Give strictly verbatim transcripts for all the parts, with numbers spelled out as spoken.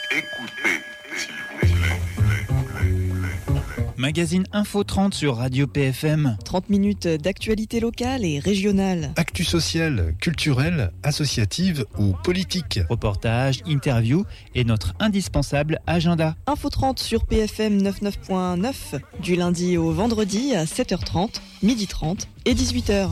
Écoutez, s'il vous plaît. Magazine Info trente sur Radio P F M. trente minutes d'actualité locale et régionale. Actu sociale, culturelle, associative ou politique. Reportages, interviews et notre indispensable agenda. Info trente sur P F M quatre-vingt-neuf point neuf du lundi au vendredi à sept heures trente, midi trente et dix-huit heures.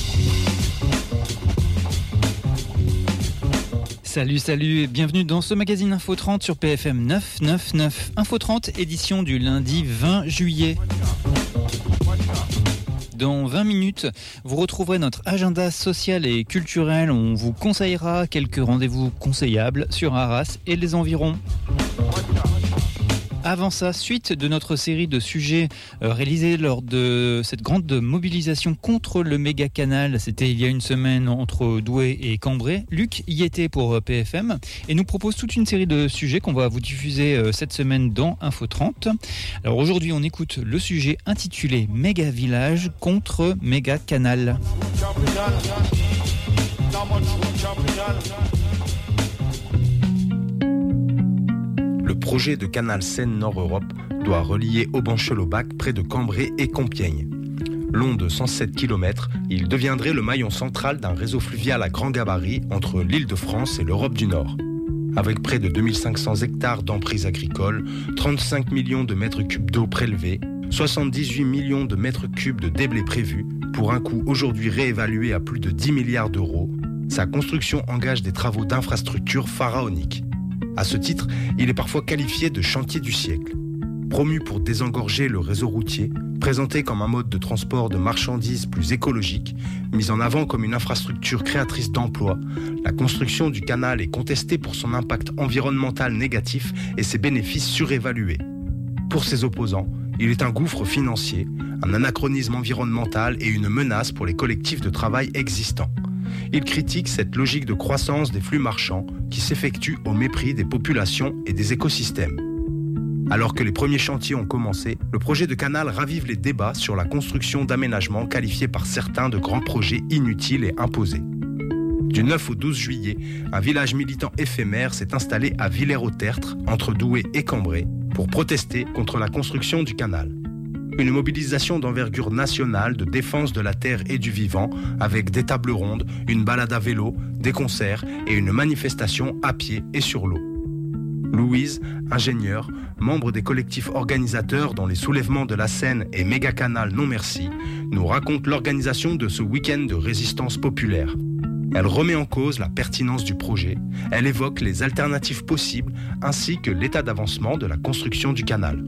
Salut, salut et bienvenue dans ce magazine Info trente sur P F M neuf cent quatre-vingt-neuf. Info trente, édition du lundi vingt juillet. Dans vingt minutes, vous retrouverez notre agenda social et culturel. On vous conseillera quelques rendez-vous conseillables sur Arras et les environs. Avant ça, suite de notre série de sujets euh, réalisés lors de cette grande mobilisation contre le méga canal, c'était il y a une semaine entre Douai et Cambrai. Luc y était pour P F M et nous propose toute une série de sujets qu'on va vous diffuser euh, cette semaine dans Info trente. Alors aujourd'hui, on écoute le sujet intitulé Méga village contre méga canal. Le projet de canal Seine-Nord-Europe doit relier Aubanchel-au-Bac près de Cambrai et Compiègne. Long de cent sept kilomètres, il deviendrait le maillon central d'un réseau fluvial à grand gabarit entre l'Île-de-France et l'Europe du Nord. Avec près de deux mille cinq cents hectares d'emprises agricoles, trente-cinq millions de mètres cubes d'eau prélevés, soixante-dix-huit millions de mètres cubes de déblais prévus, pour un coût aujourd'hui réévalué à plus de dix milliards d'euros, sa construction engage des travaux d'infrastructure pharaoniques. À ce titre, il est parfois qualifié de chantier du siècle. Promu pour désengorger le réseau routier, présenté comme un mode de transport de marchandises plus écologique, mis en avant comme une infrastructure créatrice d'emplois, la construction du canal est contestée pour son impact environnemental négatif et ses bénéfices surévalués. Pour ses opposants, il est un gouffre financier, un anachronisme environnemental et une menace pour les collectifs de travail existants. Il critique cette logique de croissance des flux marchands qui s'effectue au mépris des populations et des écosystèmes. Alors que les premiers chantiers ont commencé, le projet de canal ravive les débats sur la construction d'aménagements qualifiés par certains de grands projets inutiles et imposés. Du neuf au douze juillet, un village militant éphémère s'est installé à Villers-au-Tertre, entre Douai et Cambrai, pour protester contre la construction du canal. Une mobilisation d'envergure nationale de défense de la terre et du vivant, avec des tables rondes, une balade à vélo, des concerts et une manifestation à pied et sur l'eau. Louise, ingénieure, membre des collectifs organisateurs dont les soulèvements de la Seine et Méga Canal Non Merci, nous raconte l'organisation de ce week-end de résistance populaire. Elle remet en cause la pertinence du projet, elle évoque les alternatives possibles ainsi que l'état d'avancement de la construction du canal.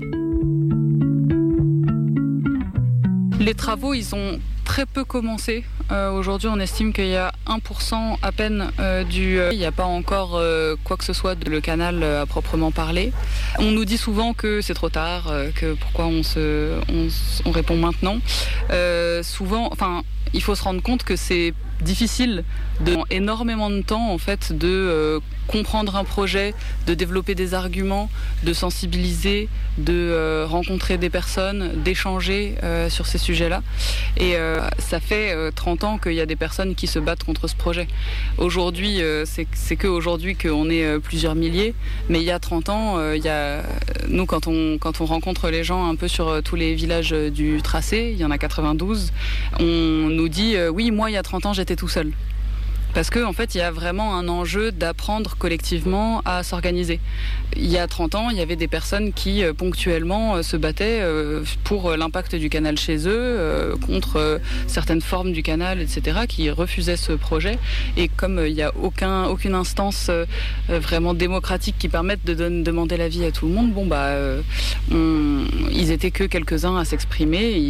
Les travaux, ils ont très peu commencé. Euh, aujourd'hui, on estime qu'il y a un pour cent à peine euh, du... Euh, il n'y a pas encore euh, quoi que ce soit de le canal euh, à proprement parler. On nous dit souvent que c'est trop tard, euh, que pourquoi on, se, on, on répond maintenant. Euh, souvent, enfin, il faut se rendre compte que c'est difficile de énormément de temps en fait de euh, comprendre un projet, de développer des arguments, de sensibiliser, de euh, rencontrer des personnes, d'échanger euh, sur ces sujets-là. Et euh, ça fait euh, trente ans qu'il y a des personnes qui se battent contre ce projet. Aujourd'hui, euh, c'est, c'est qu'aujourd'hui qu'on est euh, plusieurs milliers, mais il y a trente ans, euh, il y a, nous quand on, quand on rencontre les gens un peu sur euh, tous les villages euh, du tracé, il y en a quatre-vingt-douze, on nous dit euh, oui, moi il y a trente ans j'étais tout seul. Parce qu'en en fait, il y a vraiment un enjeu d'apprendre collectivement à s'organiser. Il y a trente ans, il y avait des personnes qui euh, ponctuellement euh, se battaient euh, pour euh, l'impact du canal chez eux, euh, contre euh, certaines formes du canal, et cetera, qui refusaient ce projet. Et comme euh, il n'y a aucun, aucune instance euh, vraiment démocratique qui permette de don- demander l'avis à tout le monde, bon bah, euh, on, ils étaient que quelques-uns à s'exprimer.